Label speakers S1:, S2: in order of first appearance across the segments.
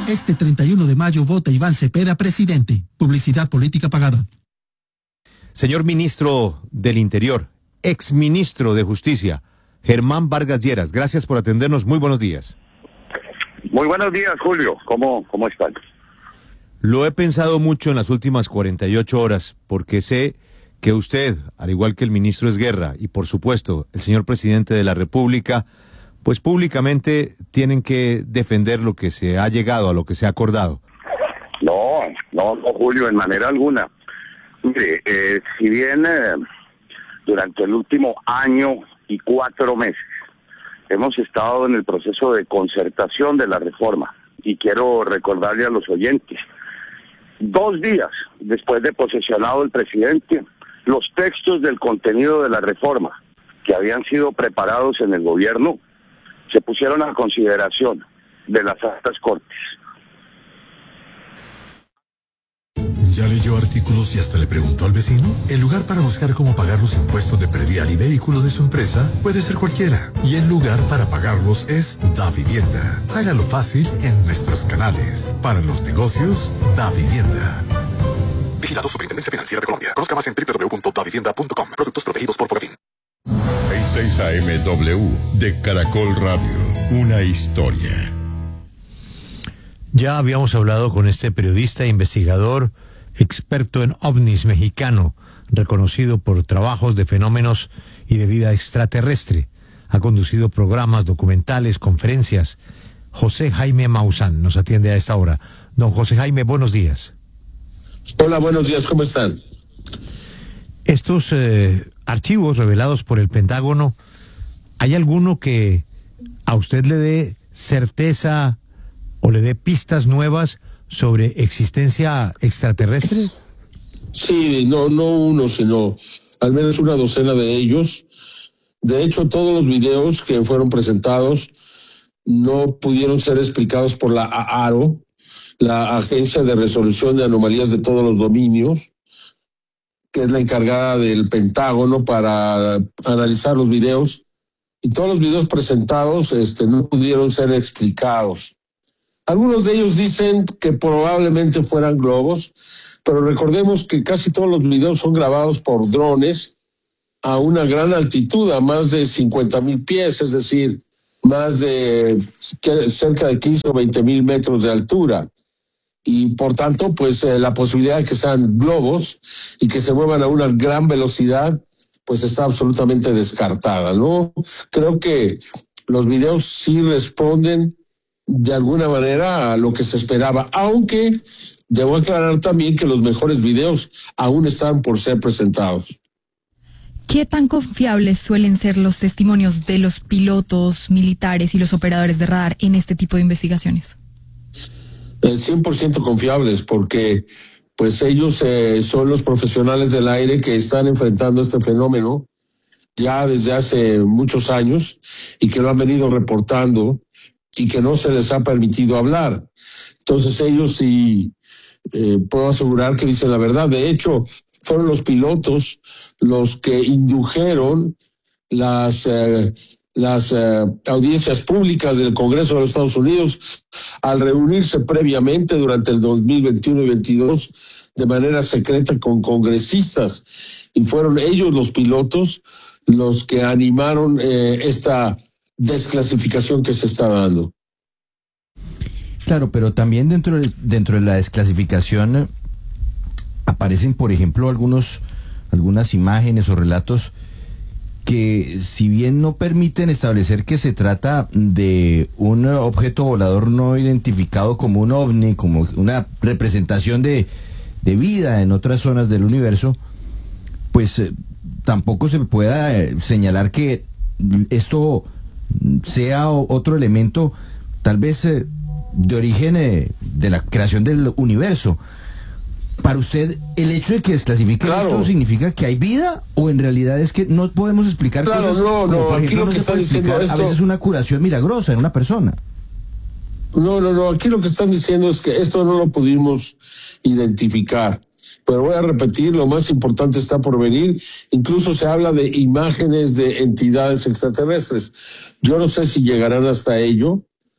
S1: Este 31 de mayo vota Iván Cepeda presidente. Publicidad política pagada.
S2: Señor ministro del Interior, exministro de Justicia, Germán Vargas Lleras, gracias por atendernos. Muy buenos días.
S3: Muy buenos días, Julio. ¿Cómo están?
S2: Lo he pensado mucho en las últimas 48 horas, porque sé que usted, al igual que el ministro Esguerra y por supuesto el señor presidente de la República, pues públicamente tienen que defender lo que se ha llegado, a lo que se ha acordado.
S3: No, Julio, en manera alguna. Mire, si bien durante el último año y 4 meses hemos estado en el proceso de concertación de la reforma, y quiero recordarle a los oyentes, 2 días después de posesionado el presidente, los textos del contenido de la reforma que habían sido preparados en el gobierno se pusieron a consideración de las altas cortes.
S4: ¿Ya leyó artículos y hasta le preguntó al vecino? El lugar para buscar cómo pagar los impuestos de predial y vehículos de su empresa puede ser cualquiera. Y el lugar para pagarlos es Davivienda. Hágalo fácil en nuestros canales. Para los negocios, Davivienda. Vigilado Superintendencia Financiera de Colombia. Conozca más en www.davivienda.com. Productos protegidos por Fogafín.
S5: 6 AMW de Caracol Radio. Una historia.
S6: Ya habíamos hablado con este periodista e investigador, experto en ovnis mexicano, reconocido por trabajos de fenómenos y de vida extraterrestre. Ha conducido programas, documentales, conferencias. José Jaime Maussan nos atiende a esta hora. Don José Jaime, buenos días.
S7: Hola, buenos días, ¿cómo están?
S6: Estos archivos revelados por el Pentágono, ¿hay alguno que a usted le dé certeza o le dé pistas nuevas sobre existencia extraterrestre?
S7: Sí, no uno, sino al menos una docena de ellos. De hecho, todos los videos que fueron presentados no pudieron ser explicados por la AARO, la Agencia de Resolución de Anomalías de Todos los Dominios, que es la encargada del Pentágono para analizar los videos. Y todos los videos presentados no pudieron ser explicados. Algunos de ellos dicen que probablemente fueran globos, pero recordemos que casi todos los videos son grabados por drones a una gran altitud, a más de 50,000 pies, es decir, más de cerca de 15 o 20,000 metros de altura. Y por tanto, pues la posibilidad de que sean globos y que se muevan a una gran velocidad, pues está absolutamente descartada, ¿no? Creo que los videos sí responden de alguna manera a lo que se esperaba, aunque debo aclarar también que los mejores videos aún están por ser presentados.
S8: ¿Qué tan confiables suelen ser los testimonios de los pilotos militares y los operadores de radar en este tipo de investigaciones?
S7: 100% confiables, porque pues ellos son los profesionales del aire que están enfrentando este fenómeno ya desde hace muchos años y que lo han venido reportando y que no se les ha permitido hablar. Entonces ellos sí puedo asegurar que dicen la verdad. De hecho, fueron los pilotos los que indujeron las audiencias públicas del Congreso de los Estados Unidos al reunirse previamente durante el 2021 y 2022 de manera secreta con congresistas. Y fueron ellos los pilotos los que animaron esta desclasificación que se está dando.
S9: Claro, pero también dentro de la desclasificación aparecen, por ejemplo, algunas imágenes o relatos que, si bien no permiten establecer que se trata de un objeto volador no identificado como un ovni, como una representación de vida en otras zonas del universo, pues tampoco se pueda señalar que esto sea otro elemento tal vez de origen de la creación del universo. Para usted, ¿el hecho de que desclasifiquen esto significa que hay vida, o en realidad es que no podemos explicar cosas como, por ejemplo, no se puede explicar a veces una curación milagrosa en una persona?
S7: No, aquí lo que están diciendo es que esto no lo pudimos identificar. Pero voy a repetir, lo más importante está por venir. Incluso se habla de imágenes de entidades extraterrestres. Yo no sé si llegarán hasta ello,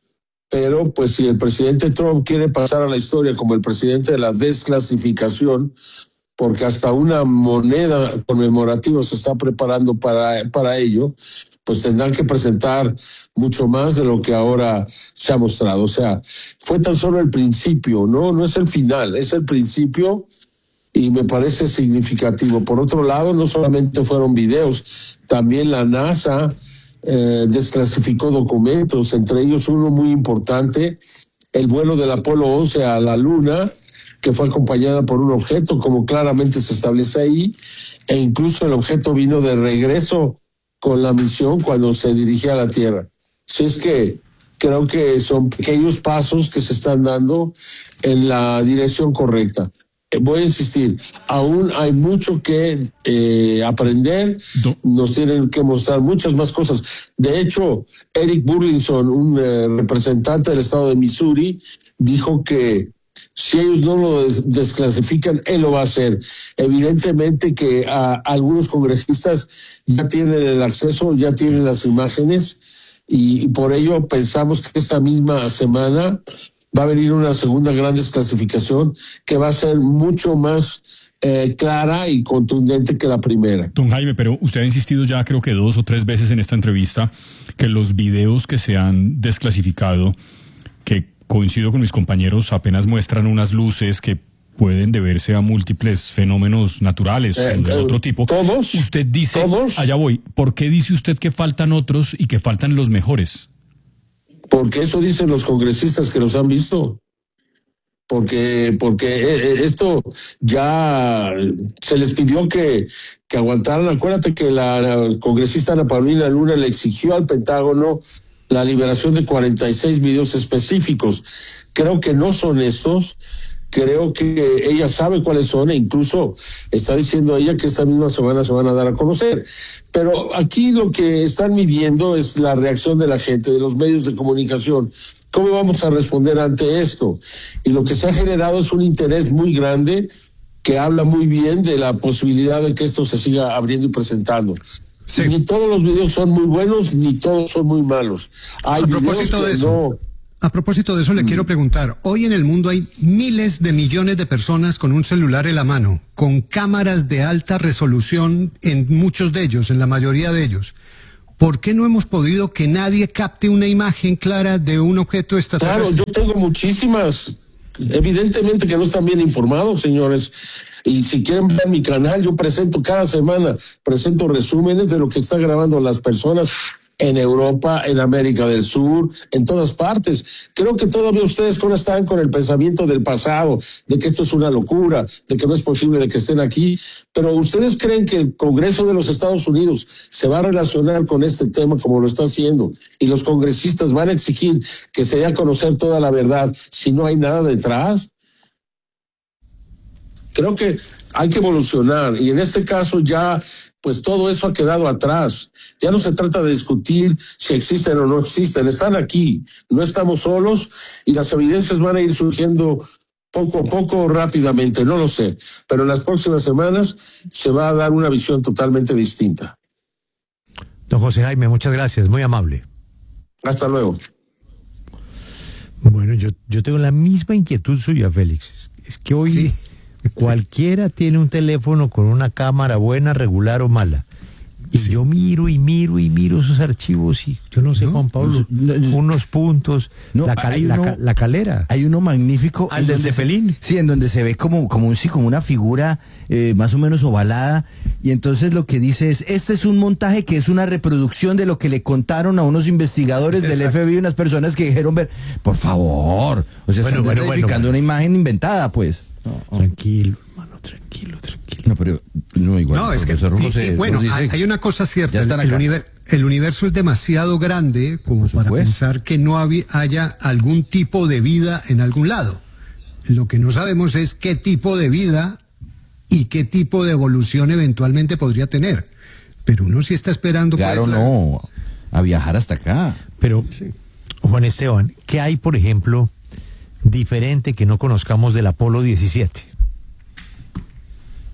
S7: pero pues si el presidente Trump quiere pasar a la historia como el presidente de la desclasificación, porque hasta una moneda conmemorativa se está preparando para ello, pues tendrán que presentar mucho más de lo que ahora se ha mostrado. O sea, fue tan solo el principio, no es el final, es el principio, y me parece significativo. Por otro lado, no solamente fueron videos, también la NASA desclasificó documentos, entre ellos uno muy importante, el vuelo del Apolo 11 a la Luna, que fue acompañada por un objeto, como claramente se establece ahí, e incluso el objeto vino de regreso con la misión cuando se dirigía a la Tierra. Así es que creo que son pequeños pasos que se están dando en la dirección correcta. Voy a insistir, aún hay mucho que aprender, nos tienen que mostrar muchas más cosas. De hecho, Eric Burlinson, un representante del estado de Missouri, dijo que si ellos no lo desclasifican, él lo va a hacer. Evidentemente que algunos congresistas ya tienen el acceso, ya tienen las imágenes, y por ello pensamos que esta misma semana va a venir una segunda gran desclasificación que va a ser mucho más clara y contundente que la primera.
S10: Don Jaime, pero usted ha insistido ya creo que 2 o 3 veces en esta entrevista que los videos que se han desclasificado, que coincido con mis compañeros, apenas muestran unas luces que pueden deberse a múltiples fenómenos naturales o de otro tipo.
S7: ¿Todos?
S10: Usted dice,
S7: ¿todos?
S10: Allá voy, ¿por qué dice usted que faltan otros y que faltan los mejores?
S7: Porque eso dicen los congresistas que los han visto. Porque esto ya se les pidió que aguantaran. Acuérdate que la congresista Ana Paulina Luna le exigió al Pentágono la liberación de 46 videos específicos. Creo que no son estos. Creo que ella sabe cuáles son, e incluso está diciendo ella que esta misma semana se van a dar a conocer. Pero aquí lo que están midiendo es la reacción de la gente, de los medios de comunicación. ¿Cómo vamos a responder ante esto? Y lo que se ha generado es un interés muy grande que habla muy bien de la posibilidad de que esto se siga abriendo y presentando. Sí. Ni todos los videos son muy buenos, ni todos son muy malos. Hay
S11: a propósito de eso, a propósito de eso, le quiero preguntar, hoy en el mundo hay miles de millones de personas con un celular en la mano, con cámaras de alta resolución en muchos de ellos, en la mayoría de ellos. ¿Por qué no hemos podido que nadie capte una imagen clara de un objeto extraterrestre?
S7: Claro, yo tengo muchísimas. Evidentemente que no están bien informados, señores. Y si quieren ver mi canal, yo presento cada semana, resúmenes de lo que están grabando las personas en Europa, en América del Sur, en todas partes. Creo que todavía ustedes están con el pensamiento del pasado, de que esto es una locura, de que no es posible de que estén aquí. Pero ¿ustedes creen que el Congreso de los Estados Unidos se va a relacionar con este tema como lo está haciendo? Y los congresistas van a exigir que se dé a conocer toda la verdad si no hay nada detrás. Creo que hay que evolucionar, y en este caso ya pues todo eso ha quedado atrás. Ya no se trata de discutir si existen o no existen, están aquí, no estamos solos, y las evidencias van a ir surgiendo poco a poco, rápidamente, no lo sé, pero en las próximas semanas se va a dar una visión totalmente distinta.
S6: Don José Jaime, muchas gracias, muy amable.
S7: Hasta luego.
S6: Bueno, yo tengo la misma inquietud suya, Félix. Es que hoy... Sí. Cualquiera tiene un teléfono con una cámara buena, regular o mala. Y sí. Yo miro esos archivos y yo no sé, Juan Pablo, unos puntos, la calera.
S9: Hay uno magnífico.
S6: Al del Zeppelin.
S9: Sí, en donde se ve como una figura más o menos ovalada. Y entonces lo que dice es, este es un montaje que es una reproducción de lo que le contaron a unos investigadores del FBI, unas personas que dijeron ver, por favor, o sea, están verificando una imagen inventada, pues.
S6: Tranquilo, hermano, tranquilo.
S9: No, pero no igual.
S11: No, es que hay una cosa cierta. El universo es demasiado grande como para pensar que no haya algún tipo de vida en algún lado. Lo que no sabemos es qué tipo de vida y qué tipo de evolución eventualmente podría tener. Pero uno sí está esperando.
S9: Claro, a viajar hasta acá.
S6: Pero, sí. Juan Esteban, ¿qué hay, por ejemplo, diferente que no conozcamos del Apolo 17?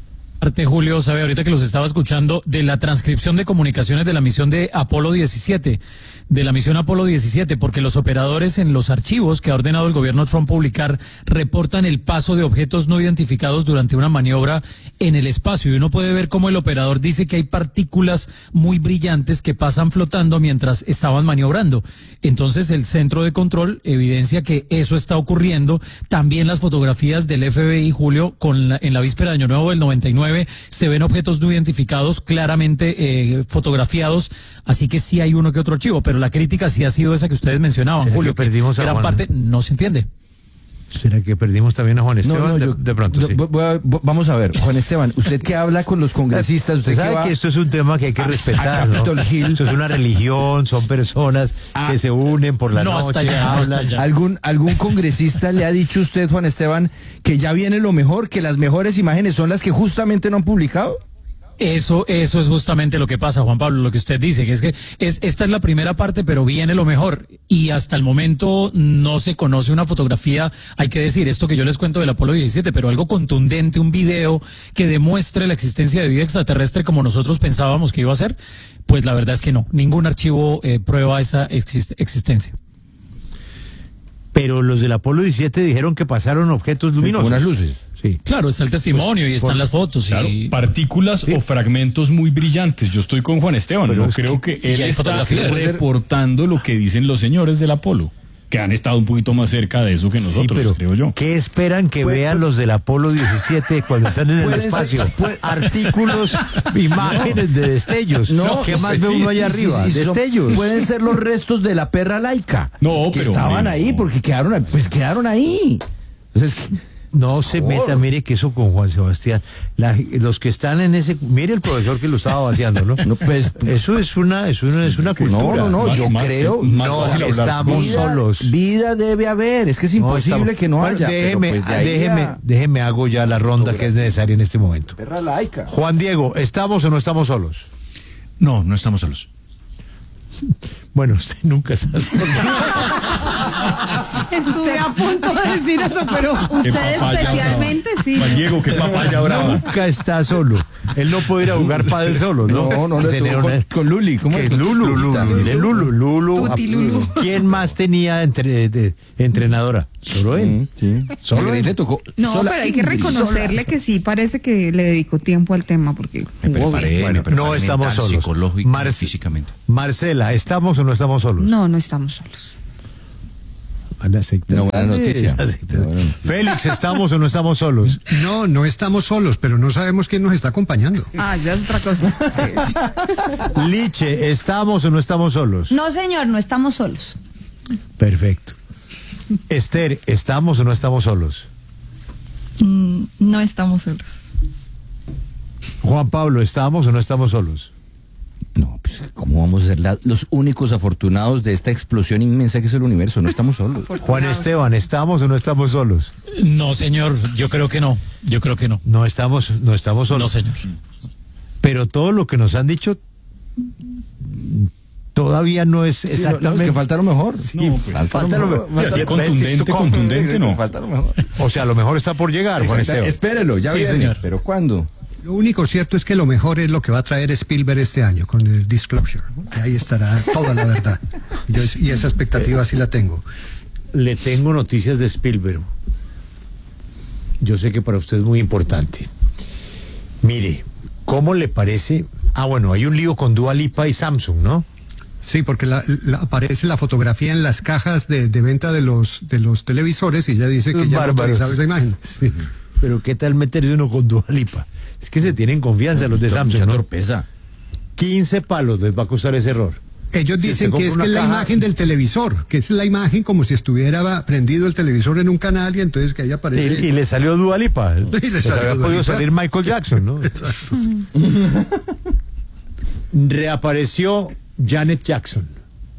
S12: Julio, sabe, ahorita que los estaba escuchando, de la transcripción de comunicaciones de la misión de Apolo 17, porque los operadores en los archivos que ha ordenado el gobierno Trump publicar reportan el paso de objetos no identificados durante una maniobra en el espacio, y uno puede ver cómo el operador dice que hay partículas muy brillantes que pasan flotando mientras estaban maniobrando. Entonces el centro de control evidencia que eso está ocurriendo. También las fotografías del FBI, Julio, en la víspera de Año Nuevo del 99, se ven objetos no identificados claramente fotografiados, así que sí hay uno que otro archivo, pero la crítica sí ha sido esa que ustedes mencionaban, Julio, que gran parte no se entiende.
S6: ¿Será que perdimos también a Juan Esteban? De pronto, sí.
S9: Vamos a ver, Juan Esteban, usted que habla con los congresistas, usted
S6: sabe que esto es un tema que hay que respetar, ¿no? Esto es una religión, son personas que se unen por la noche, hablan.
S9: ¿Algún congresista le ha dicho a usted, Juan Esteban, que ya viene lo mejor, que las mejores imágenes son las que justamente no han publicado?
S12: Eso es justamente lo que pasa, Juan Pablo, lo que usted dice, que esta es la primera parte, pero viene lo mejor, y hasta el momento no se conoce una fotografía, hay que decir, esto que yo les cuento del Apolo 17, pero algo contundente, un video que demuestre la existencia de vida extraterrestre como nosotros pensábamos que iba a ser, pues la verdad es que no, ningún archivo prueba esa existencia.
S6: Pero los del Apolo 17 dijeron que pasaron objetos luminosos.
S9: Unas luces.
S6: Sí.
S12: Claro, está el testimonio y están las fotos.
S10: Claro, partículas o fragmentos muy brillantes. Yo estoy con Juan Esteban, pero no creo que él está reportando lo que dicen los señores del Apolo, que han estado un poquito más cerca de eso que nosotros, pero creo yo.
S6: ¿Qué esperan que vean los del Apolo 17 cuando están en el espacio? Artículos, imágenes de destellos. ¿Qué más ve uno allá arriba? Destellos.
S9: Pueden ser los restos de la perra laica. Que estaban ahí porque quedaron ahí. Entonces,
S6: no se meta, mire que eso con Juan Sebastián. Los que están en ese, mire el profesor que lo estaba vaciando, ¿no?
S9: Pues,
S6: eso es una cultura.
S9: Yo creo.
S6: No estamos solos.
S9: Vida debe haber, es que es imposible que no haya.
S6: Déjeme hago ya la ronda que es necesaria en este momento.
S9: Perra laica.
S6: Juan Diego, ¿estamos o no estamos solos?
S13: No estamos solos.
S6: Bueno, usted nunca está solo.
S8: Estuve a punto de decir eso, pero usted especialmente sí.
S10: Juan Diego, qué papaya brava.
S6: Nunca está solo. Él no puede ir a jugar pádel solo, ¿no?
S9: No, con Luli. ¿Cómo es?
S6: Lulu. ¿Quién más tenía entrenadora? Solo él.
S9: Sí.
S6: Solo él le
S9: tocó.
S14: No, pero hay que reconocerle que sí, parece que le dedicó tiempo al tema, porque
S13: me preparé
S6: no estamos solos.
S13: Psicológico, físicamente.
S6: Marcela, ¿estamos o no estamos solos?
S14: No estamos solos.
S9: Buena noticia.
S6: Félix, ¿estamos o no estamos solos?
S11: No estamos solos, pero no sabemos quién nos está acompañando.
S14: Ya es otra cosa.
S6: Liche, ¿estamos o no estamos solos?
S8: No, señor, no estamos solos.
S6: Perfecto. Esther, ¿estamos o no estamos solos?
S8: No estamos solos.
S6: Juan Pablo, ¿estamos o no estamos solos?
S9: No, pues ¿cómo vamos a ser los únicos afortunados de esta explosión inmensa que es el universo? No estamos solos.
S6: Juan Esteban, ¿estamos o no estamos solos?
S12: No, señor, yo creo que no.
S6: No estamos solos.
S12: No, señor.
S6: Pero todo lo que nos han dicho todavía no es exactamente.
S9: Es que falta lo mejor.
S6: Sí, falta lo mejor.
S10: Contundente, no.
S9: Falta lo mejor.
S6: O sea, lo mejor está por llegar, Juan Esteban.
S9: Espérelo, ya viene.
S12: Señor.
S9: ¿Pero cuándo?
S11: Lo único cierto es que lo mejor es lo que va a traer Spielberg este año con el Disclosure, que ahí estará toda la verdad. Y esa expectativa sí la tengo.
S6: Le tengo noticias de Spielberg. Yo sé que para usted es muy importante. Mire, ¿cómo le parece? Bueno, hay un lío con Dua Lipa y Samsung, ¿no?
S11: Sí, porque aparece la fotografía en las cajas de venta de los televisores y ella dice que ya no autorizaba esa imagen.
S6: Sí. Pero ¿qué tal meterse uno con Dua Lipa? Es que se tienen confianza los de Samsung, ¿no?
S9: Torpeza.
S6: 15 palos les va a costar ese error.
S11: Ellos dicen que es la imagen del televisor, que es la imagen como si estuviera prendido el televisor en un canal y entonces que ahí aparece.
S6: Y le salió Dua Lipa.
S11: Y le salió
S6: había podido salir Michael Jackson, ¿no?
S11: Exacto.
S6: Reapareció Janet Jackson.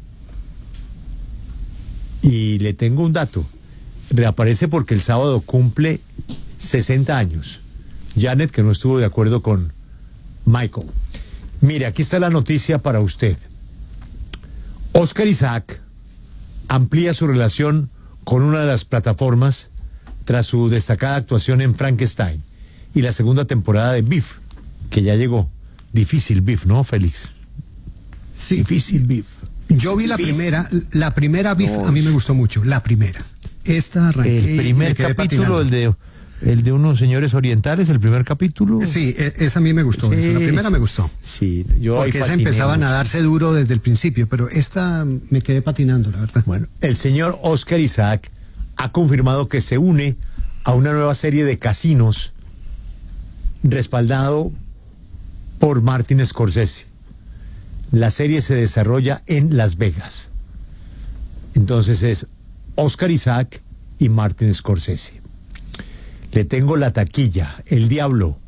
S6: Y le tengo un dato. Reaparece porque el sábado cumple 60 años. Janet, que no estuvo de acuerdo con Michael. Mire, aquí está la noticia para usted. Oscar Isaac amplía su relación con una de las plataformas tras su destacada actuación en Frankenstein y la segunda temporada de Beef, que ya llegó. Difícil Beef, ¿no, Félix?
S11: Sí.
S6: Difícil Beef.
S11: Yo vi la primera Beef, a mí me gustó mucho, la primera. Esta arranqué.
S6: El primer capítulo, el de unos señores orientales, el primer capítulo.
S11: Sí, esa a mí me gustó,
S6: Sí,
S11: la primera me gustó.
S6: Sí, yo
S11: porque esa empezaban a darse duro desde el principio, pero esta me quedé patinando, la verdad.
S6: Bueno, el señor Oscar Isaac ha confirmado que se une a una nueva serie de casinos respaldado por Martin Scorsese. La serie se desarrolla en Las Vegas. Entonces es Oscar Isaac y Martin Scorsese. Le tengo la taquilla, El Diablo,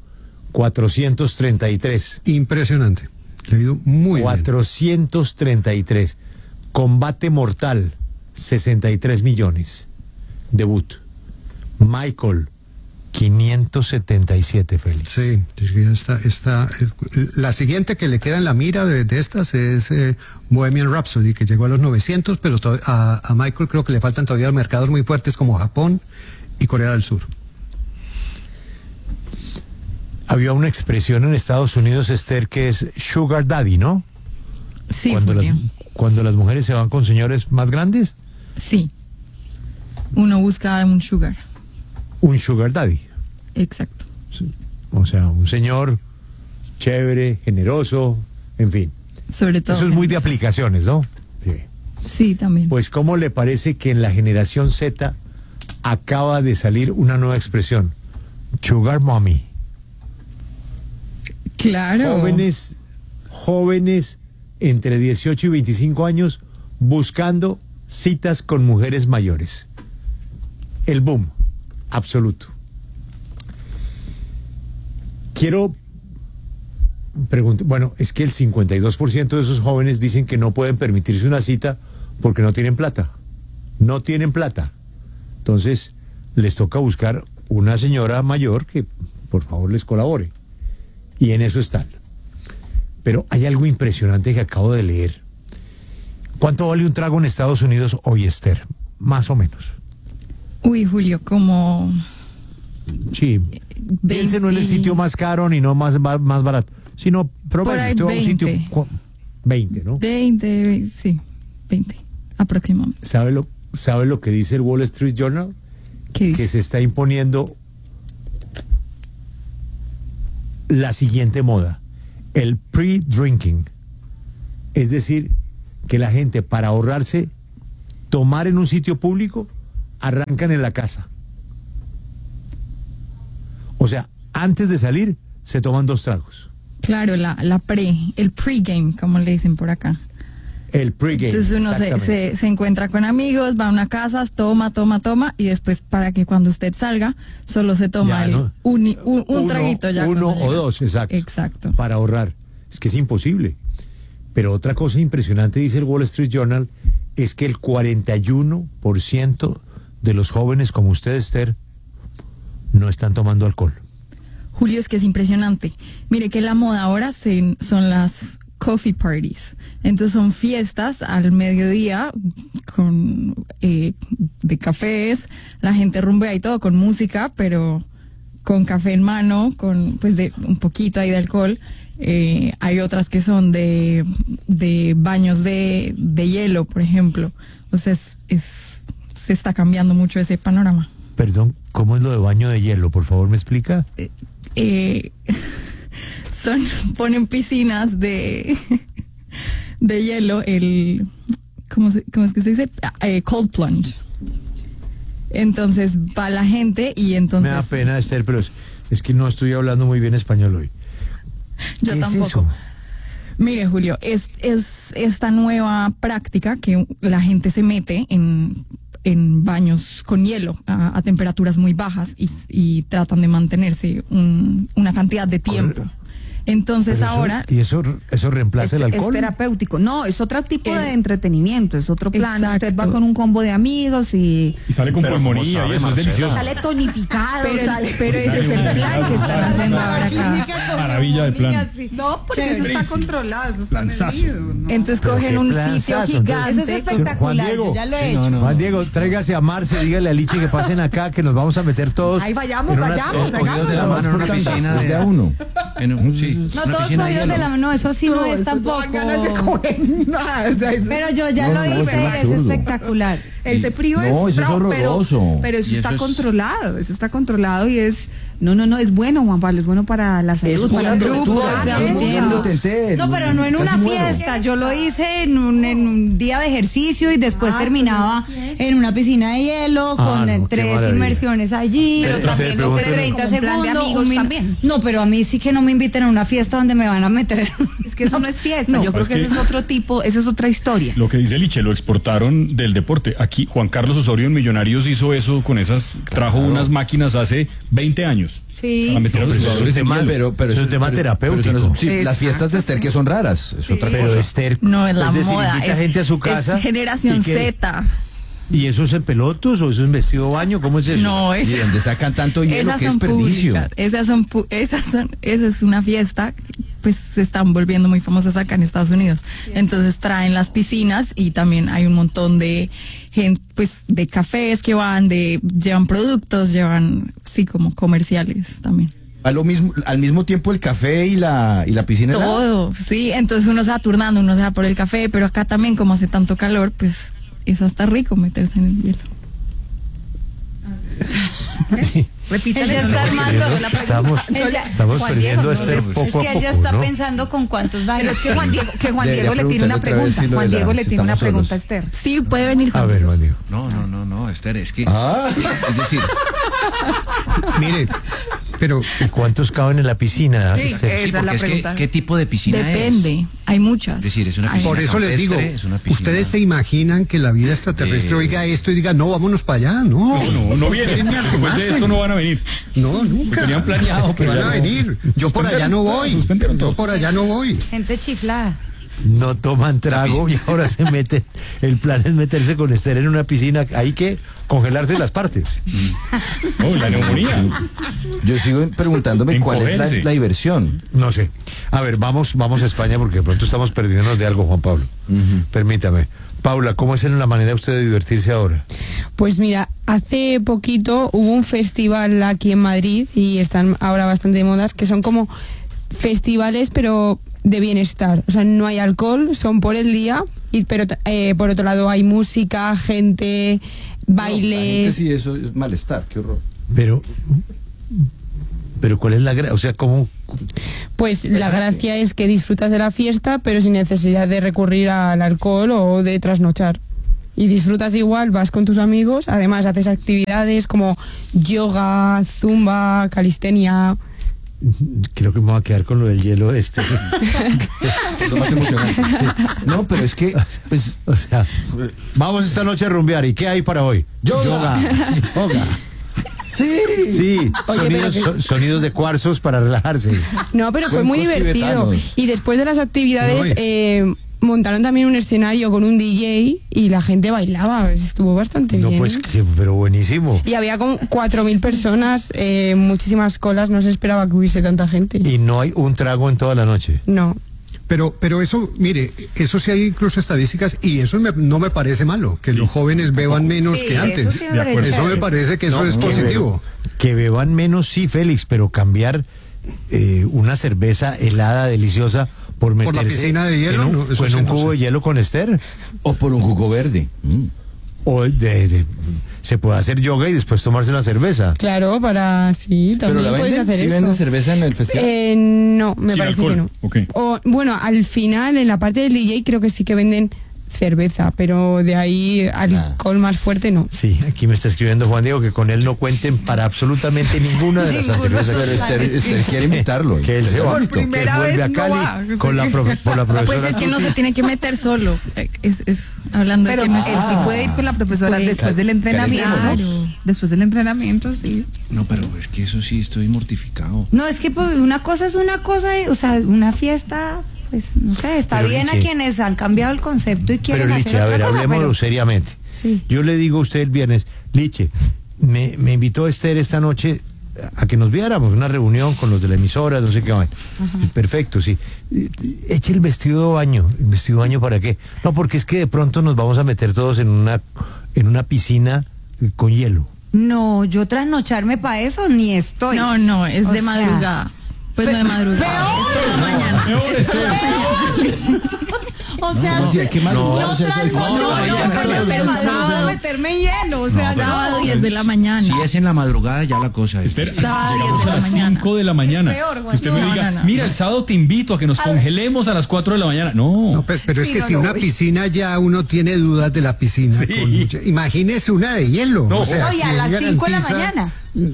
S6: 433.
S11: Impresionante. Le ha ido muy
S6: 433. Combate Mortal, 63 millones. Debut. Michael, 577, Félix.
S11: Sí, la siguiente que le queda en la mira de estas es Bohemian Rhapsody, que llegó a los 900, pero a Michael creo que le faltan todavía mercados muy fuertes como Japón y Corea del Sur.
S6: Había una expresión en Estados Unidos, Esther, que es Sugar Daddy, ¿no?
S8: Sí,
S6: cuando las mujeres se van con señores más grandes.
S8: Sí. Uno busca un sugar.
S6: Un Sugar Daddy.
S8: Exacto.
S6: Sí. O sea, un señor chévere, generoso, en fin.
S8: Sobre todo.
S6: Eso es muy de aplicaciones, ¿no? Sí.
S8: Sí, también.
S6: Pues, ¿cómo le parece que en la generación Z acaba de salir una nueva expresión? Sugar Mommy.
S8: Claro.
S6: Jóvenes entre 18 y 25 años buscando citas con mujeres mayores. El boom absoluto. Quiero preguntar, bueno, es que el 52% de esos jóvenes dicen que no pueden permitirse una cita porque no tienen plata. No tienen plata. Entonces, les toca buscar una señora mayor que por favor les colabore. Y en eso están. Pero hay algo impresionante que acabo de leer. ¿Cuánto vale un trago en Estados Unidos hoy, Esther? Más o menos.
S8: Uy, Julio, como...
S6: Sí. Piense no en el sitio más caro ni no más barato, sino promedio. Usted va a un sitio 20, ¿no?
S8: 20, sí, 20 aproximadamente.
S6: ¿Sabe lo que dice el Wall Street Journal?
S8: ¿Qué dice?
S6: Que se está imponiendo la siguiente moda, el pre-drinking. Es decir, que la gente, para ahorrarse tomar en un sitio público, arrancan en la casa. O sea, antes de salir, se toman 2 tragos.
S8: Claro, el pre-game, como le dicen por acá.
S6: El pre-game.
S8: Entonces uno se encuentra con amigos, va a una casa, toma, y después para que cuando usted salga, solo se toma un traguito ya.
S6: Uno o 2, exacto.
S8: Exacto.
S6: Para ahorrar. Es que es imposible. Pero otra cosa impresionante, dice el Wall Street Journal, es que el 41% de los jóvenes como usted, Esther, no están tomando alcohol.
S8: Julio, es que es impresionante. Mire que la moda ahora son las coffee parties. Entonces son fiestas al mediodía con de cafés, la gente rumbea y todo con música, pero con café en mano, con pues de un poquito ahí de alcohol. Hay otras que son de baños de hielo, por ejemplo. O sea, se está cambiando mucho ese panorama.
S6: Perdón, ¿cómo es lo de baño de hielo? Por favor, ¿me explica?
S8: Ponen piscinas de hielo, ¿cómo es que se dice? Cold plunge. Entonces va la gente y entonces...
S6: Me da pena, Esther, pero es que no estoy hablando muy bien español hoy.
S8: Yo tampoco. Es eso? Mire, Julio, es esta nueva práctica que la gente se mete en baños con hielo a temperaturas muy bajas y tratan de mantenerse una cantidad de tiempo. Entonces ahora...
S6: ¿Y eso reemplaza el alcohol?
S14: Es terapéutico. No, es otro tipo de entretenimiento, es otro plan.
S8: Exacto.
S14: Usted va con un combo de amigos y
S10: sale con pulmonía y eso es delicioso.
S14: Sale tonificado.
S8: Pero ese es el plan que están haciendo ahora acá.
S10: Maravilla de plan.
S14: No, porque eso está controlado, eso está medido. ¿No?
S8: Entonces cogen un sitio gigante.
S14: Eso es espectacular.
S6: Juan Diego,
S14: ya lo he hecho.
S6: Juan Diego, tráigase a Marce, dígale a Liche que pasen acá, que nos vamos a meter todos.
S14: Ahí vayamos,
S13: Cogidos de la mano en una piscina
S9: de a uno.
S14: No todos cogidos de la mano, eso sí no es tampoco.
S8: Ganas de coger nada.
S14: Pero yo ya lo hice, es espectacular.
S9: Ese frío es
S14: eso es
S9: horroroso.
S14: Pero eso está controlado, y es... No, es bueno, Juan Pablo, es bueno para la salud, para el grupo.
S9: No,
S14: pero no en una fiesta, yo lo hice en un día de ejercicio y después terminaba en una piscina de hielo con 3 inmersiones allí, pero también los 30 segundos de amigos también. No, pero a mí sí que no me inviten a una fiesta donde me van a meter. Es que eso no es fiesta, yo creo que ese es otro tipo, esa es otra historia.
S10: Lo que dice Liche, lo exportaron del deporte. Aquí Juan Carlos Osorio en Millonarios hizo eso con trajo unas máquinas hace 20 años.
S14: Sí,
S10: para meter a los jugadores en hielo.
S9: Pero
S6: es un tema terapéutico.
S9: Las fiestas de Esther que son raras, es otra cosa.
S6: Pero Esther,
S8: no es la moda,
S6: invita gente a su casa.
S8: Es generación Z.
S6: ¿Y eso es en pelotos o eso es en vestido de baño? ¿Cómo es eso?
S8: No,
S9: ¿Y donde sacan tanto hielo? ¿Qué desperdicio?
S8: Esa es una fiesta, pues se están volviendo muy famosas acá en Estados Unidos. Entonces traen las piscinas y también hay un montón de gente, pues de cafés que llevan productos, sí, como comerciales también.
S9: Al mismo tiempo el café y la piscina.
S8: Todo, sí, entonces uno se va turnando, uno se va por el café, pero acá también como hace tanto calor, pues es hasta rico meterse en el hielo.
S14: Repítale.
S6: Estamos perdiendo a Esther poco a poco.
S14: Es que ella está pensando con cuántos bailes. Pero es que Juan Diego le tiene una pregunta. Juan Diego le tiene una pregunta a Esther.
S8: Sí, puede venir Juan.
S6: A ver, Juan Diego.
S13: No, Esther, es que... Es decir...
S11: Mire, pero...
S6: ¿Y cuántos caben en la piscina?
S14: Sí, esa es la pregunta.
S13: ¿Qué tipo de piscina
S8: Depende, hay muchas.
S13: Es decir, es una piscina.
S11: Por eso les digo, ustedes se imaginan que la vida extraterrestre oiga esto y diga, no, vámonos para allá, no
S10: vienen. Después de esto no van a venir.
S11: No, nunca.
S10: Tenían planeado, pero
S11: van a venir. Yo por allá no voy.
S14: Gente chiflada.
S6: No toman trago y ahora el plan es meterse con Esther en una piscina. Hay que congelarse las partes.
S10: La neumonía.
S9: Yo sigo preguntándome cuál es la diversión.
S6: No sé. A ver, vamos a España porque de pronto estamos perdiéndonos de algo, Juan Pablo. Permítame. Paula, ¿cómo es la manera usted de divertirse ahora?
S15: Pues mira, hace poquito hubo un festival aquí en Madrid y están ahora bastante de modas, que son como festivales pero de bienestar, o sea, no hay alcohol, son por el día, pero por otro lado hay música, gente, bailes.
S9: La gente sí, eso es malestar, qué horror.
S6: Pero ¿cuál es la gracia? O sea, ¿cómo?
S15: Pues la gracia es que disfrutas de la fiesta, pero sin necesidad de recurrir al alcohol o de trasnochar. Y disfrutas igual, vas con tus amigos, además haces actividades como yoga, zumba, calistenia.
S6: Creo que me voy a quedar con lo del hielo
S9: Lo más emocionante. No, pero es que, pues,
S6: o sea, vamos esta noche a rumbear. ¿Y qué hay para hoy?
S9: Yoga.
S6: Sí, sonidos de cuarzos para relajarse.
S15: No, pero fue muy divertido. Y después de las actividades montaron también un escenario con un DJ y la gente bailaba, estuvo bastante bien.
S6: No, pues, pero buenísimo.
S15: Y había como 4.000 personas, muchísimas colas, no se esperaba que hubiese tanta gente.
S6: ¿Y no hay un trago en toda la noche?
S15: No.
S11: Pero eso, mire, eso sí hay incluso estadísticas y eso no me parece malo, que los jóvenes beban menos que antes. Eso me parece que eso es positivo.
S6: Que beban menos, sí, Félix, pero cambiar una cerveza helada, deliciosa, por meterse
S11: la piscina de hielo,
S6: en un cubo de hielo con Esther.
S9: O por un jugo verde.
S6: O se puede hacer yoga y después tomarse una cerveza.
S15: Claro, también puedes hacer eso.
S9: ¿Sí venden cerveza en el festival?
S15: No, me parece que no.
S10: Okay.
S15: Bueno, al final, en la parte del DJ, creo que sí que venden cerveza, pero de ahí alcohol más fuerte no.
S6: Sí, aquí me está escribiendo Juan Diego que con él no cuenten para absolutamente ninguna de las anteriores.
S9: Pero Esther quiere imitarlo.
S6: Que él se va, que vuelve a Cali con la profesora.
S8: Pues es que no se tiene que meter solo. Es hablando
S16: pero
S8: de que
S16: él sí puede ir con la profesora después del entrenamiento.
S8: Claro.
S16: Después del entrenamiento, sí.
S13: No, pero es que eso sí, estoy mortificado.
S14: No, es que una cosa es una cosa, o sea, una fiesta, pues, no sé, está
S6: pero
S14: bien
S6: Liche,
S14: a quienes han cambiado el concepto y quieren
S6: pero
S14: hacer
S6: Liche,
S14: otra
S6: a ver,
S14: cosa,
S6: hablemoslo
S14: pero...
S6: seriamente.
S14: Sí.
S6: Yo le digo a usted el viernes, Liche, me invitó Esther esta noche a que nos viéramos, una reunión con los de la emisora, no sé qué. Perfecto, sí. Eche el vestido de baño. ¿El vestido de baño para qué? No, porque es que de pronto nos vamos a meter todos en una piscina con hielo.
S14: No, yo trasnocharme para eso ni estoy.
S8: No, es de madrugada. Pues no de madrugada. Es por la mañana. Es por la mañana.
S14: O sea,
S9: no, ¿qué más?
S14: pero sábado meterme en hielo, o sea,
S8: sábado 10 de la mañana.
S13: Si es en la madrugada, ya la cosa es.
S10: Llegamos a las 5 de la mañana. Que usted me diga, mira, el sábado te invito a que nos congelemos a las 4 de la mañana. No,
S11: pero es que si una piscina ya uno tiene dudas de la piscina. Imagínese una de hielo.
S14: No, y a las 5 de la mañana.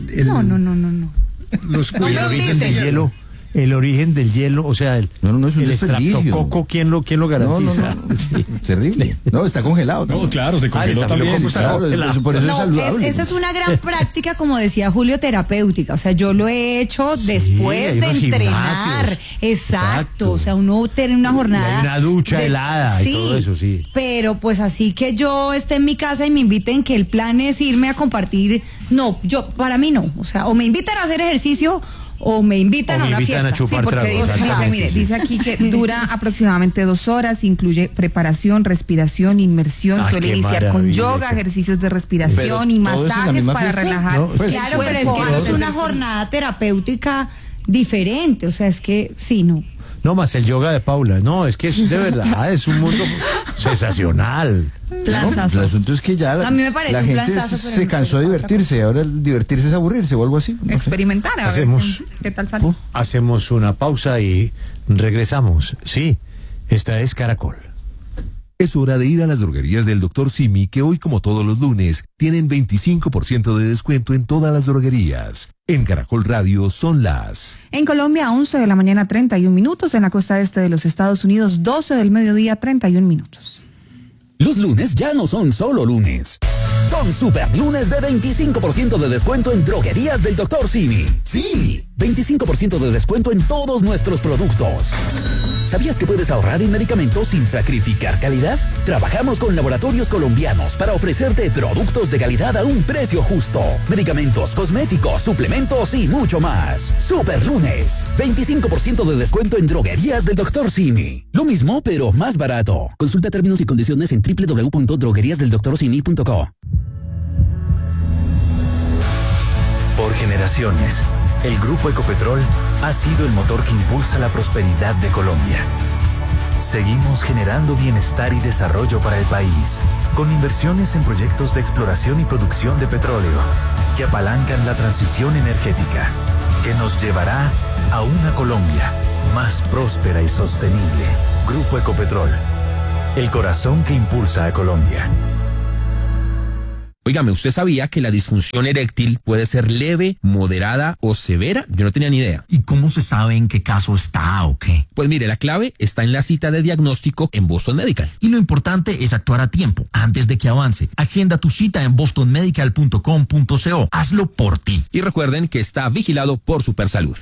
S14: No.
S6: Los cuidados del hielo. El origen del hielo, o sea, el estreptococo, ¿quién lo garantiza?
S9: No. Terrible. No, está congelado.
S10: No, claro, se congeló también.
S9: Por eso es saludable.
S14: Esa es una gran práctica, como decía Julio, terapéutica. O sea, yo lo he hecho después de entrenar. Exacto. O sea, uno tiene una jornada.
S6: Hay una ducha helada y todo eso, sí.
S14: Pero pues así que yo esté en mi casa y me inviten, que el plan es irme a compartir. No, para mí no. O sea, o me invitan a hacer ejercicio o me invitan a una fiesta.
S6: A chupar tragos.
S16: Dice aquí que dura aproximadamente 2 horas, incluye preparación, respiración, inmersión, suele iniciar con yoga, ejercicios de respiración y masajes para relajar.
S14: No, pues, claro, pero es que eso es una jornada terapéutica diferente, o sea, es que sí, no.
S6: No, más el yoga de Paula. No, es que es de verdad, es un mundo sensacional.
S9: El asunto es que ya
S14: a mí me parece
S9: la gente se cansó de divertirse. Ahora el divertirse es aburrirse o algo así.
S16: Experimentar, a ver qué tal sale.
S6: Hacemos una pausa y regresamos. Sí, esta es Caracol.
S17: Es hora de ir a las droguerías del Dr. Simi, que hoy, como todos los lunes, tienen 25% de descuento en todas las droguerías. En Caracol Radio son las...
S16: En Colombia, 11 de la mañana, 31 minutos. En la costa este de los Estados Unidos, 12 del mediodía, 31 minutos.
S18: Los lunes ya no son solo lunes. Son super lunes de 25% de descuento en droguerías del Dr. Simi. Sí, 25% de descuento en todos nuestros productos. ¿Sabías que puedes ahorrar en medicamentos sin sacrificar calidad? Trabajamos con laboratorios colombianos para ofrecerte productos de calidad a un precio justo. Medicamentos, cosméticos, suplementos y mucho más. Super lunes, 25% de descuento en droguerías del Dr. Simi. Lo mismo, pero más barato. Consulta términos y condiciones en www.drogueriasdeldoctorsimi.co.
S19: Por generaciones, el Grupo Ecopetrol ha sido el motor que impulsa la prosperidad de Colombia. Seguimos generando bienestar y desarrollo para el país, con inversiones en proyectos de exploración y producción de petróleo, que apalancan la transición energética, que nos llevará a una Colombia más próspera y sostenible. Grupo Ecopetrol, el corazón que impulsa a Colombia.
S20: Óigame, ¿usted sabía que la disfunción eréctil puede ser leve, moderada o severa? Yo no tenía ni idea.
S21: ¿Y cómo se sabe en qué caso está o qué?
S20: Pues mire, la clave está en la cita de diagnóstico en Boston Medical.
S21: Y lo importante es actuar a tiempo, antes de que avance. Agenda tu cita en bostonmedical.com.co. Hazlo por ti.
S20: Y recuerden que está vigilado por Supersalud.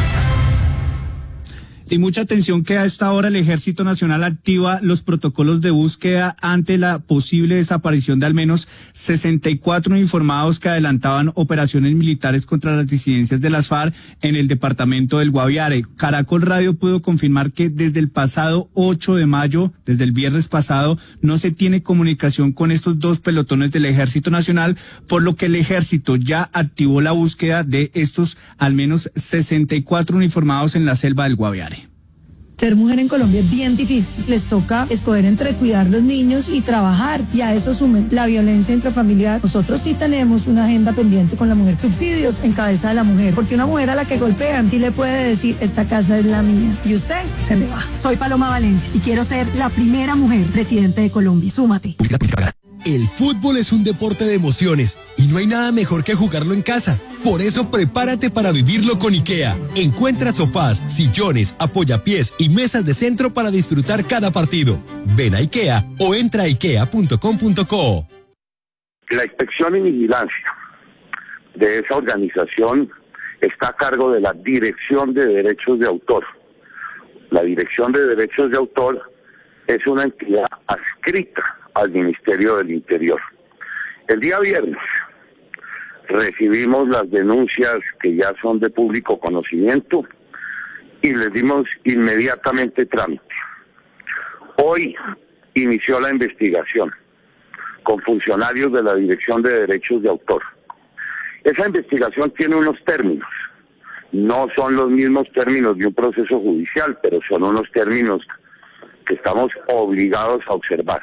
S22: Y mucha atención que a esta hora el Ejército Nacional activa los protocolos de búsqueda ante la posible desaparición de al menos 64 uniformados que adelantaban operaciones militares contra las disidencias de las FARC en el departamento del Guaviare. Caracol Radio pudo confirmar que desde el pasado 8 de mayo, desde el viernes pasado, no se tiene comunicación con estos 2 pelotones del Ejército Nacional, por lo que el Ejército ya activó la búsqueda de estos al menos 64 uniformados en la selva del Guaviare.
S1: Ser mujer en Colombia es bien difícil. Les toca escoger entre cuidar los niños y trabajar. Y a eso sumen la violencia intrafamiliar. Nosotros sí tenemos una agenda pendiente con la mujer. Subsidios en cabeza de la mujer. Porque una mujer a la que golpean sí le puede decir, esta casa es la mía. Y usted se me va.
S2: Soy Paloma Valencia y quiero ser la primera mujer presidente de Colombia. Súmate.
S23: El fútbol es un deporte de emociones y no hay nada mejor que jugarlo en casa. Por eso prepárate para vivirlo con IKEA. Encuentra sofás, sillones, apoyapiés y mesas de centro para disfrutar cada partido. Ven a IKEA o entra a ikea.com.co.
S3: La inspección y vigilancia de esa organización está a cargo de la Dirección de Derechos de Autor. La Dirección de Derechos de Autor es una entidad adscrita al Ministerio del Interior. El día viernes recibimos las denuncias que ya son de público conocimiento y les dimos inmediatamente trámite. Hoy inició la investigación con funcionarios de la Dirección de Derechos de Autor. Esa investigación tiene unos términos. No son los mismos términos de un proceso judicial, pero son unos términos que estamos obligados a observar.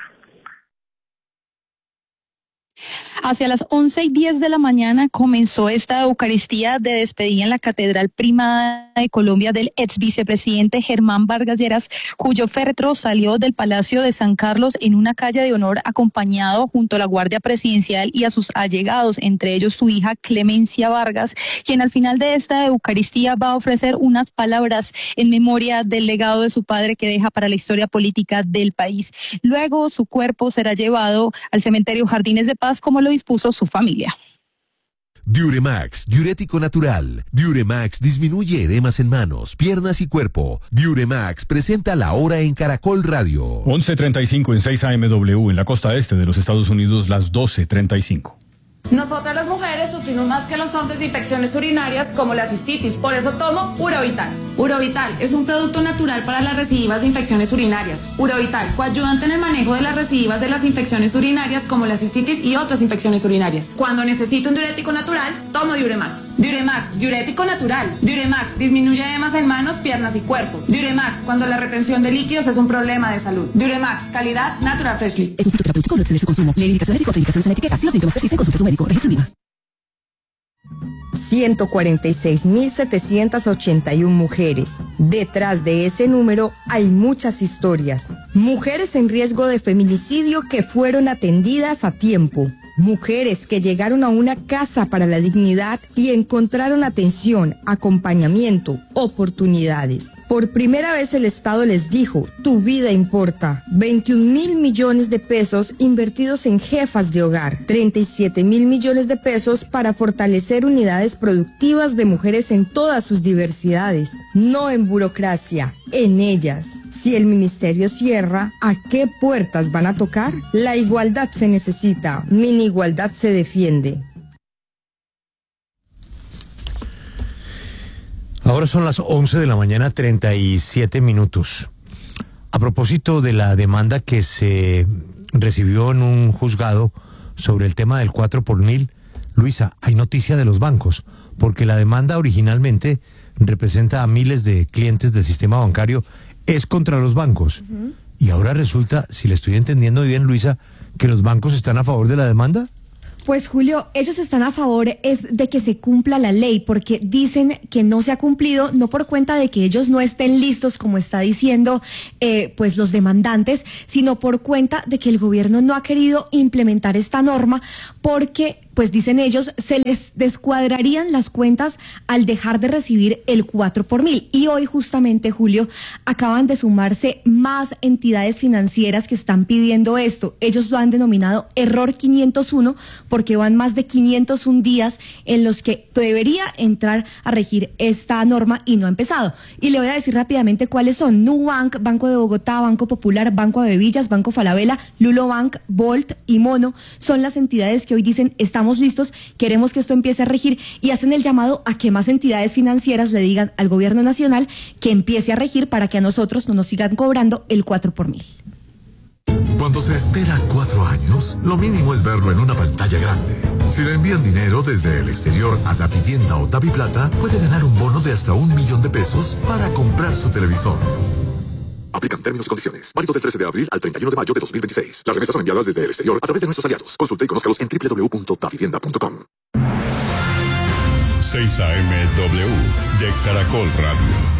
S24: Hacia las 11:10 de la mañana comenzó esta Eucaristía de despedida en la Catedral Primada de Colombia del ex vicepresidente Germán Vargas Lleras, cuyo féretro salió del Palacio de San Carlos en una calle de honor acompañado junto a la Guardia Presidencial y a sus allegados, entre ellos su hija Clemencia Vargas, quien al final de esta Eucaristía va a ofrecer unas palabras en memoria del legado de su padre que deja para la historia política del país. Luego su cuerpo será llevado al cementerio Jardines de Paz como lo dispuso su familia.
S17: Diuremax, diurético natural. Diuremax disminuye edemas en manos, piernas y cuerpo. Diuremax presenta La Hora en Caracol Radio.
S10: 11:35 en 6 AMW en la costa este de los Estados Unidos, las 12:35.
S25: Nosotras las mujeres sufrimos más que los hombres de infecciones urinarias como la cistitis, por eso tomo Urovital. Urovital es un producto natural para las recidivas de infecciones urinarias. Urovital, coayudante en el manejo de las recidivas de las infecciones urinarias como la cistitis y otras infecciones urinarias. Cuando necesito un diurético natural, tomo Diuremax. Diuremax, diurético natural. Diuremax, disminuye edemas en manos, piernas y cuerpo. Diuremax, cuando la retención de líquidos es un problema de salud. Diuremax, calidad Natural Freshly.
S2: Es un fitoterapéutico, no excede su consumo. Lee indicaciones y contraindicaciones en la etiqueta. Si los síntomas persisten, consulte a su médico. Registro INVIMA.
S26: 146.781 mujeres. Detrás de ese número hay muchas historias. Mujeres en riesgo de feminicidio que fueron atendidas a tiempo. Mujeres que llegaron a una casa para la dignidad y encontraron atención, acompañamiento, oportunidades. Por primera vez el Estado les dijo, tu vida importa. 21.000 millones de pesos invertidos en jefas de hogar. 37.000 millones de pesos para fortalecer unidades productivas de mujeres en todas sus diversidades. No en burocracia, en ellas. Si el ministerio cierra, ¿a qué puertas van a tocar? La igualdad se necesita, Mini Igualdad se defiende.
S6: Ahora son las 11 de la mañana, 37 minutos. A propósito de la demanda que se recibió en un juzgado sobre el tema del 4 por mil, Luisa, hay noticia de los bancos, porque la demanda originalmente representa a miles de clientes del sistema bancario, es contra los bancos. Y ahora resulta, si le estoy entendiendo bien, Luisa, que los bancos están a favor de la demanda.
S14: Pues Julio, ellos están a favor es de que se cumpla la ley, porque dicen que no se ha cumplido, no por cuenta de que ellos no estén listos, como está diciendo pues los demandantes, sino por cuenta de que el gobierno no ha querido implementar esta norma, porque pues dicen ellos, se les descuadrarían las cuentas al dejar de recibir el 4 por mil. Y hoy justamente, Julio, acaban de sumarse más entidades financieras que están pidiendo esto. Ellos lo han denominado error 501 porque van más de 501 días en los que debería entrar a regir esta norma y no ha empezado. Y le voy a decir rápidamente cuáles son. Nubank, Banco de Bogotá, Banco Popular, Banco Avevillas, Banco Falabella, Lulobank, Volt y Mono son las entidades que hoy dicen estamos listos, queremos que esto empiece a regir y hacen el llamado a que más entidades financieras le digan al gobierno nacional que empiece a regir para que a nosotros no nos sigan cobrando el 4 por mil.
S4: Cuando se espera 4 años, lo mínimo es verlo en una pantalla grande. Si le envían dinero desde el exterior a Davivienda o Daviplata, puede ganar un bono de hasta 1 millón de pesos para comprar su televisor.
S17: Aplican términos y condiciones. Válido del 13 de abril al 31 de mayo de 2026. Las remesas son enviadas desde el exterior a través de nuestros aliados. Consulta y conózcalos en www.davivienda.com.
S5: 6 AM/W de Caracol Radio.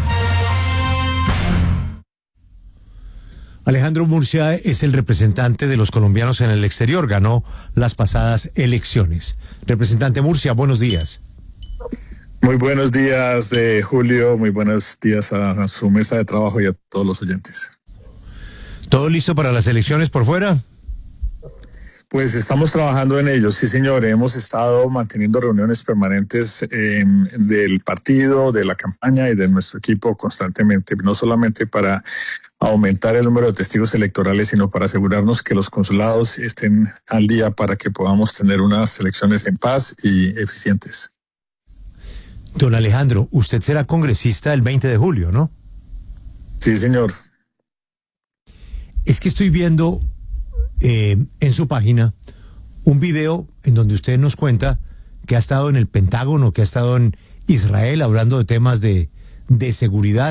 S6: Alejandro Murcia es el representante de los colombianos en el exterior. Ganó las pasadas elecciones. Representante Murcia, buenos días.
S7: Muy buenos días, Julio. Muy buenos días a su mesa de trabajo y a todos los oyentes.
S6: ¿Todo listo para las elecciones por fuera?
S7: Pues estamos trabajando en ello, sí señor. Hemos estado manteniendo reuniones permanentes del partido, de la campaña y de nuestro equipo constantemente, no solamente para aumentar el número de testigos electorales, sino para asegurarnos que los consulados estén al día para que podamos tener unas elecciones en paz y eficientes.
S6: Don Alejandro, usted será congresista el 20 de julio, ¿no?
S7: Sí, señor.
S6: Es que estoy viendo en su página un video en donde usted nos cuenta que ha estado en el Pentágono, que ha estado en Israel hablando de temas de seguridad.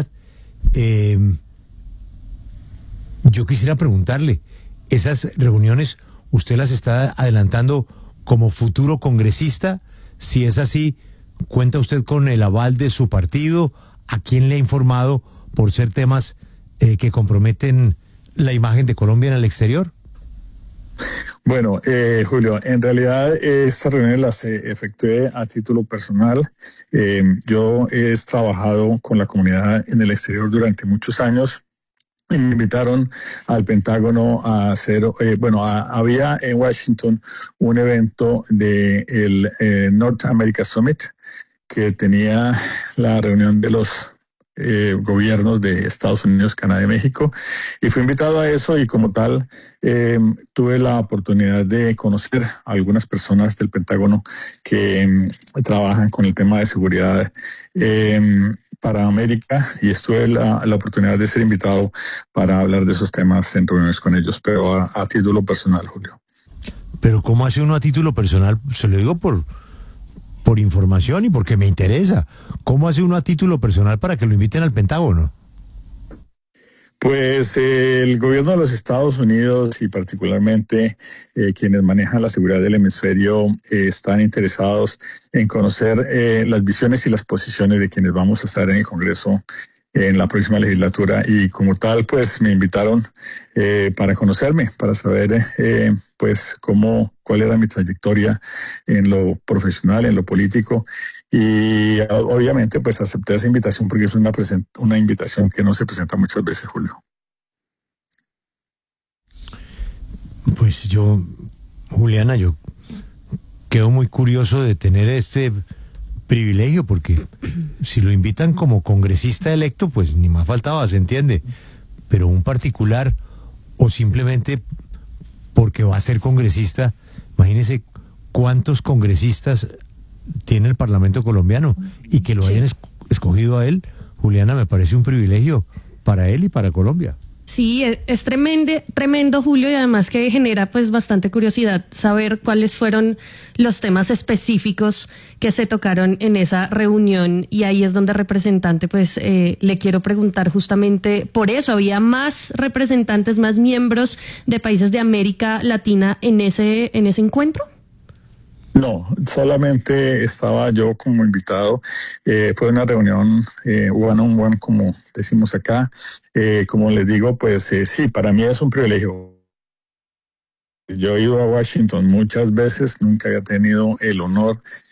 S6: Yo quisiera preguntarle, ¿esas reuniones usted las está adelantando como futuro congresista? Si es así, ¿cuenta usted con el aval de su partido? ¿A quién le ha informado por ser temas que comprometen la imagen de Colombia en el exterior?
S7: Bueno, Julio, en realidad estas reuniones las efectué a título personal. Yo he trabajado con la comunidad en el exterior durante muchos años. Me invitaron al Pentágono a hacer, había en Washington un evento del North America Summit que tenía la reunión de los gobiernos de Estados Unidos, Canadá y México, y fui invitado a eso y como tal tuve la oportunidad de conocer a algunas personas del Pentágono que trabajan con el tema de seguridad para América, y estuve la oportunidad de ser invitado para hablar de esos temas en reuniones con ellos, pero a título personal, Julio.
S6: Pero ¿cómo hace uno a título personal? Se lo digo por información y porque me interesa. ¿Cómo hace uno a título personal para que lo inviten al Pentágono?
S7: Pues el gobierno de los Estados Unidos y particularmente quienes manejan la seguridad del hemisferio están interesados en conocer las visiones y las posiciones de quienes vamos a estar en el Congreso en la próxima legislatura, y como tal pues me invitaron para conocerme, para saber cuál era mi trayectoria en lo profesional, en lo político, y obviamente pues acepté esa invitación porque es una invitación que no se presenta muchas veces, Julio.
S6: Pues yo, Juliana, yo quedo muy curioso de tener este privilegio, porque si lo invitan como congresista electo, pues ni más faltaba, se entiende, pero un particular o simplemente porque va a ser congresista, imagínese cuántos congresistas tiene el Parlamento colombiano y que lo hayan escogido a él. Juliana, me parece un privilegio para él y para Colombia.
S8: Sí, es tremendo, Julio, y además que genera pues bastante curiosidad saber cuáles fueron los temas específicos que se tocaron en esa reunión, y ahí es donde, representante, pues le quiero preguntar justamente por eso. ¿Había más representantes, más miembros de países de América Latina en ese encuentro?
S7: No, solamente estaba yo como invitado. Fue una reunión one-on-one, como decimos acá. Como les digo, pues sí, para mí es un privilegio. Yo he ido a Washington muchas veces, nunca había tenido el honor